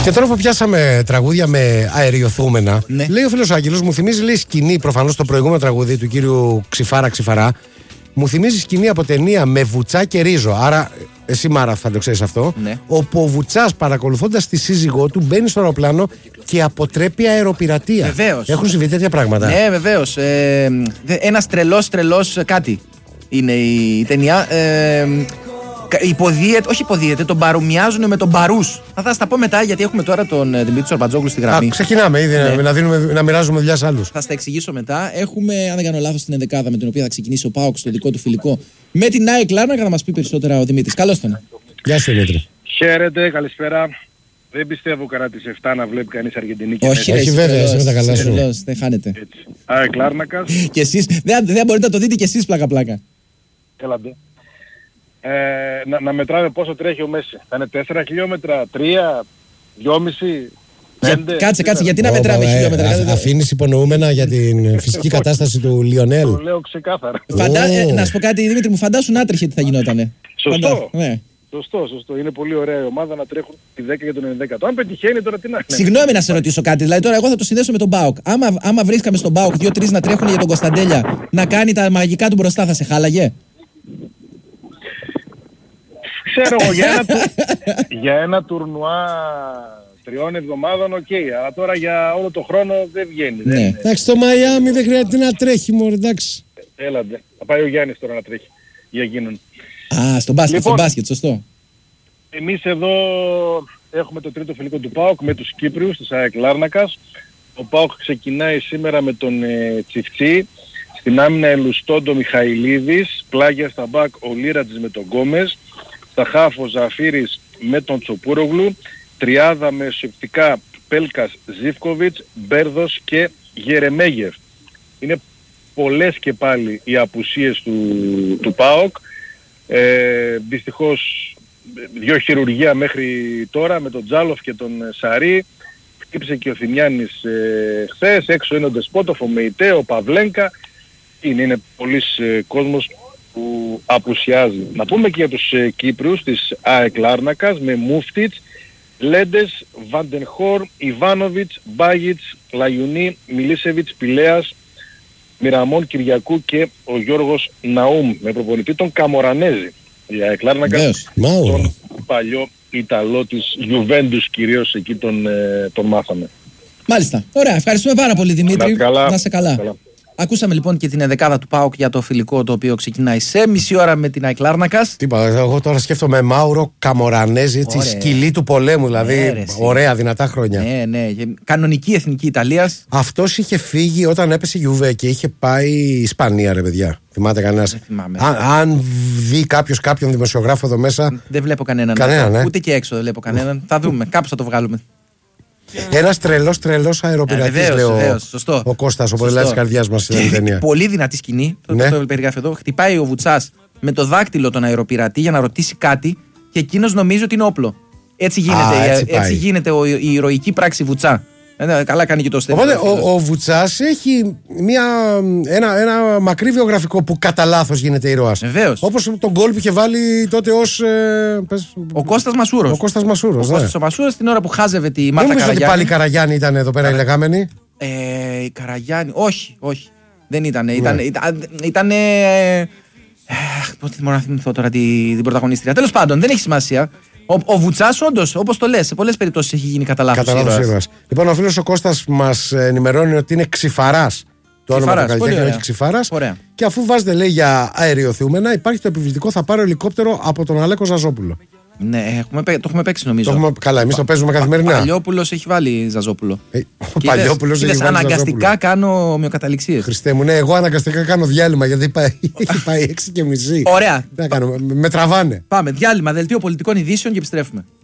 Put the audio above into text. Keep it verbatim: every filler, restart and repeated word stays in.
Και τώρα που πιάσαμε τραγούδια με αεριοθούμενα, ναι. λέει ο φίλος Άγγελος, μου θυμίζει λέει σκηνή προφανώς το προηγούμενο τραγούδι του κύριου Ξηφάρα Ξηφαρά. Μου θυμίζει σκηνή από ταινία με Βουτσά και Ρίζο. Άρα, εσύ Μάρα θα το ξέρεις αυτό. Ναι. Όπου ο Βουτσάς παρακολουθώντας τη σύζυγό του μπαίνει στο αεροπλάνο και αποτρέπει αεροπειρατεία. Βεβαίως. Έχουν συμβεί τέτοια πράγματα. Ναι, βεβαίως. Ε, ένας τρελός, τρελός κάτι είναι η ταινία. Ε, υποδίεται, όχι υποδίεται, τον παρομοιάζουν με τον Μπαρούς. Θα σας τα πω μετά γιατί έχουμε τώρα τον Δημήτρη Σορμπατζόγλου στη γραμμή. Α, ξεκινάμε ήδη ναι. να, δίνουμε, να μοιράζουμε δουλειά σε άλλους. Θα στα εξηγήσω μετά. Έχουμε, αν δεν κάνω λάθος, την ενδεκάδα με την οποία θα ξεκινήσει ο ΠΑΟΚ στο δικό του φιλικό με την ΑΕΚ Λάρνακα. Θα μας πει περισσότερα ο Δημήτρης. Καλώς τον. Γεια σου Δημήτρη. Χαίρετε, καλησπέρα. Δεν πιστεύω κατά τις εφτά να βλέπει κανείς Αργεντινή και όχι, όχι βέβαια, εσύ με τα καλά σου. Δεν χάνετε. ΑΕΚ Λάρνακας. Και εσείς, δεν, δεν μπορείτε να το δείτε και εσείς πλάκα-πλάκα. Έλατε. Ε, να, να μετράμε πόσο τρέχει ο Μέση. Θα είναι τέσσερα χιλιόμετρα, τρία, δυόμισι, πέντε. Κάτσε, κάτσε, γιατί να μετράμε χιλιόμετρα. Αφήνεις υπονοούμενα για την φυσική κατάσταση του Λιονέλ. Το λέω ξεκάθαρα. Να σου πω κάτι, Δημήτρη μου, φαντάσου να τρέχει τι θα γινότανε. Σωστό. Σωστό, σωστό. Είναι πολύ ωραία η ομάδα να τρέχουν τη δέκα για τον ενδέκατο. Αν πετυχαίνει τώρα τι να είναι. Συγγνώμη να σε ρωτήσω κάτι. Δηλαδή τώρα εγώ θα το συνδέσω με τον ΠΑΟΚ. Άμα, άμα βρίσκαμε στον ΠΑΟΚ δύο τρεις να τρέχουν για τον Κωνσταντέλια να κάνει τα μαγικά του μπροστά, θα σε χάλαγε. Ξέρω εγώ, για ένα, για ένα τουρνουά τριών εβδομάδων οκ, okay, αλλά τώρα για όλο το χρόνο δεν βγαίνει. Ναι. Δεν... Εντάξει, το Μαϊάμι δεν χρειάζεται να τρέχει μόνο, εντάξει. Έλατε, θα πάει ο Γιάννης τώρα να τρέχει για εκείνον. Α, στο μπάσκετ, λοιπόν, στο μπάσκετ, σωστό. Εμείς εδώ έχουμε το τρίτο φιλικό του ΠΑΟΚ με τους Κύπριους της ΑΕΚ Λάρνακας. Ο ΠΑΟΚ ξεκινάει σήμερα με τον ε, Τσιφτσί. Στην άμυνα Ελουστόντο Μιχαηλίδης, πλάγια στα μπακ ο Λίρατζης με τον Γκόμες. Στα χάφ ο Ζαφύρης με τον Τσοπούρογλου, τριάδα με σεπτικά Πέλκας Ζίβκοβιτς, Μπέρδος και Γερεμέγεφ. Είναι πολλές και πάλι οι απουσίες του, του ΠΑΟΚ. Ε, δυστυχώς δύο χειρουργία μέχρι τώρα με τον Τζάλοφ και τον Σαρί. Χτύπησε και ο Θημιάννης ε, χθες, έξω είναι ο Ντεσπότοφ, ο Μεϊτέ, ο Παυλένκα. Είναι, είναι πολλής ε, κόσμος που απουσιάζει. Να πούμε και για τους ε, Κύπριους της ΑΕΚ Λάρνακας με Μούφτιτς, Λέντες, Βαντενχόρ, Ιβάνοβιτς, Μπάγιτς, Λαϊουνί, Μιλίσεβιτς, Πηλέας, Μιραμών Κυριακού και ο Γιώργος Ναούμ με προπονητή τον Καμορανέζη. Η ΑΕΚ Λάρνακας, τον παλιό Ιταλό της Γιουβέντους κυρίως, εκεί τον, ε, τον μάθαμε. Μάλιστα. Ωραία. Ευχαριστούμε πάρα πολύ Δημήτρη. Να, καλά. Να σε καλά. καλά. Ακούσαμε λοιπόν και την ενδεκάδα του ΠΑΟΚ για το φιλικό το οποίο ξεκινάει σε μισή ώρα με την ΑΕΚ Λάρνακας. Τι είπα, εγώ τώρα σκέφτομαι Μάουρο Καμορανέζη, έτσι, σκυλή του πολέμου, δηλαδή ναι, ωραία, δυνατά χρόνια. Ναι, ναι, κανονική εθνική Ιταλίας. Αυτός είχε φύγει όταν έπεσε η Γιουβέ και είχε πάει η Ισπανία, ρε παιδιά. Θυμάται κανένας? Αν, αν δει κάποιος κάποιον δημοσιογράφο εδώ μέσα. Δεν βλέπω κανέναν. Κανένα, ναι. Ούτε και έξω δεν βλέπω κανέναν. Θα δούμε, κάπου θα το βγάλουμε. Ένας τρελός τρελός αεροπειρατής, λέει ο, ο Κώστας, ο ποδηλάτης της καρδιάς μας στην ταινία. Πολύ δυνατή σκηνή, το, ναι. το περιγράφει εδώ. Χτυπάει ο Βουτσάς με το δάκτυλο τον αεροπειρατή για να ρωτήσει κάτι και εκείνος νομίζει ότι είναι όπλο. Έτσι γίνεται, Α, έτσι έτσι γίνεται ο, η ηρωική πράξη Βουτσά. Ε, καλά κάνει και το στέλνο. Οπότε ο, ο Βουτσάς έχει μια, ένα, ένα μακρύ βιογραφικό που κατά λάθος γίνεται ήρωας. Βεβαίως. Όπως τον γκολ που είχε βάλει τότε ως ε, πες, ο Κώστας Μασούρος. Ο Κώστας Μασούρος. Ο Κώστας ο Μασούρος την ώρα που χάζευε τη Μάρτα Καραγιάννη. Δεν νομίζω ότι πάλι η Καραγιάννη ήταν εδώ πέρα η λεγάμενη. Ε, η Καραγιάννη, όχι, όχι. Δεν ήταν. Ήταν. ήταν, ήταν ε, ε, πώς μπορώ να θυμηθώ τώρα την, την πρωταγωνίστρια. Τέλος πάντων, δεν έχει σημασία. Ο, ο Βουτσάς όντως, όπως το λες, σε πολλές περιπτώσεις έχει γίνει κατά λάθος ήρωας. Λοιπόν, ο φίλος ο Κώστας μας ενημερώνει ότι είναι Ξηφαράς. Το όνομα του καλλιτέχνη έχει Ξηφάρας. Και αφού βάζετε, λέει, για αεριοθούμενα, υπάρχει το επιβλητικό θα πάρω ελικόπτερο από τον Αλέκο Ζαζόπουλο. Ναι, έχουμε, το έχουμε παίξει νομίζω. Το έχουμε, καλά, εμείς το παίζουμε καθημερινά. Ο Παλιόπουλος έχει βάλει Ζαζόπουλο. Ε, ο Παλιόπουλος έχει βάλει αναγκαστικά Ζαζόπουλο. Κάνω ομοιοκαταληξίες. Χριστέ μου, ναι, εγώ αναγκαστικά κάνω διάλειμμα γιατί έχει πάει έξι και μισή. Ωραία. Τι να κάνουμε, με τραβάνε. Πάμε, διάλειμμα, δελτίο πολιτικών ειδήσεων και επιστρέφουμε.